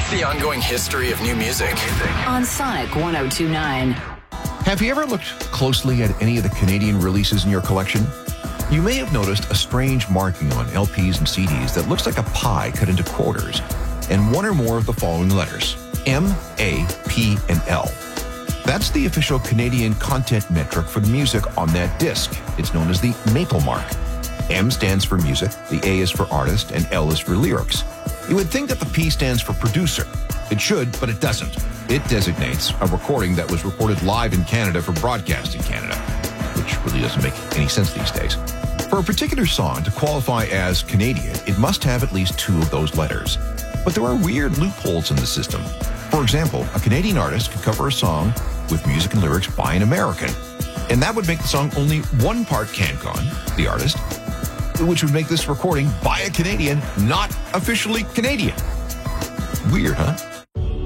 The ongoing history of new music. On Sonic 102.9. Have you ever looked closely at any of the Canadian releases in your collection? You may have noticed a strange marking on LPs and CDs that looks like a pie cut into quarters, and one or more of the following letters: M, A, P, and L. That's the official Canadian content metric for the music on that disc. It's known as the Maple Mark. M stands for music, the A is for artist, and L is for lyrics. You would think that the P stands for producer. It should, but it doesn't. It designates a recording that was recorded live in Canada for broadcast in Canada, which really doesn't make any sense these days. For a particular song to qualify as Canadian, it must have at least two of those letters. But there are weird loopholes in the system. For example, a Canadian artist could cover a song with music and lyrics by an American, and that would make the song only one part CanCon, the artist, which would make this recording by a Canadian not officially Canadian. Weird, huh?